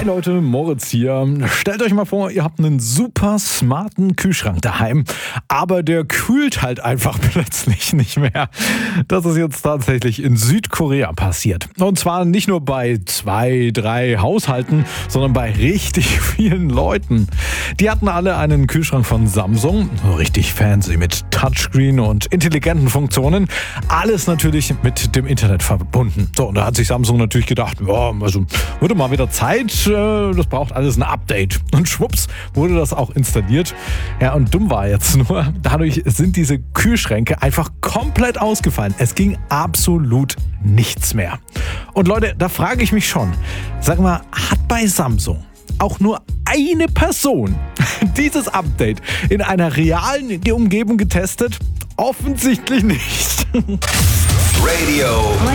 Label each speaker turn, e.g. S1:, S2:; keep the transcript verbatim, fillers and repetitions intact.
S1: Hi Leute, Moritz hier. Stellt euch mal vor, ihr habt einen super smarten Kühlschrank daheim, aber der kühlt halt einfach plötzlich nicht mehr. Das ist jetzt tatsächlich in Südkorea passiert. Und zwar nicht nur bei zwei, drei Haushalten, sondern bei richtig vielen Leuten. Die hatten alle einen Kühlschrank von Samsung, richtig fancy mit Touchscreen und intelligenten Funktionen. Alles natürlich mit dem Internet verbunden. So, und da hat sich Samsung natürlich gedacht, ja, also wurde mal wieder Zeit, das braucht alles ein Update. Und schwupps, wurde das auch installiert. Ja, und dumm war jetzt nur, dadurch sind diese Kühlschränke einfach komplett ausgefallen. Es ging absolut nichts mehr. Und Leute, da frage ich mich schon, sag mal, hat bei Samsung auch nur eine Person dieses Update in einer realen Umgebung getestet? Offensichtlich nicht.
S2: Radio